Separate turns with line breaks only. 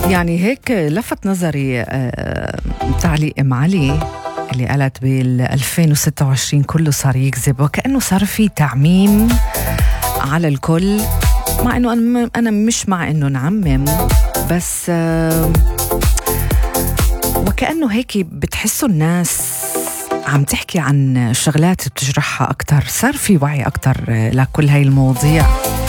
يعني هيك لفت نظري تعليق ام علي اللي قالت بال 2026 كله صار يكذب، وكأنه صار في تعميم على الكل، مع انه انا مش مع انه نعمم، بس وكأنه هيك بتحسوا الناس عم تحكي عن شغلات بتجرحها أكتر، صار في وعي أكتر لكل هاي المواضيع.